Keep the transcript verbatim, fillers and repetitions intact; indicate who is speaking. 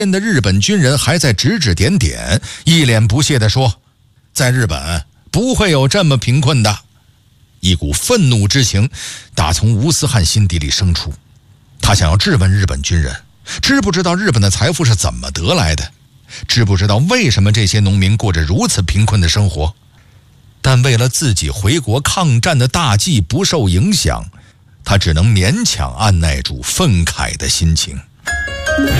Speaker 1: 的日本军人还在指指点点，一脸不屑地说：“在日本不会有这么贫困的。”一股愤怒之情打从吴思汉心底里生出，他想要质问日本军人，知不知道日本的财富是怎么得来的，知不知道为什么这些农民过着如此贫困的生活。但为了自己回国抗战的大计不受影响，他只能勉强按耐住愤慨的心情。